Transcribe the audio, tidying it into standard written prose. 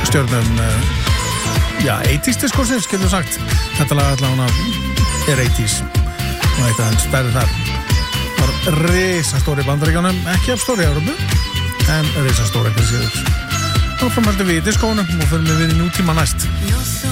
stjörnum 80s diskósins, getur sagt. Þetta lag allavega er 80s og eitt af hans stærri þar var risastóri í Bandaríkjunum, ekki af stóri í Evrópu en risastóri ekki síður. Þá framhaldum við í diskónum og förum við í nútíma næst.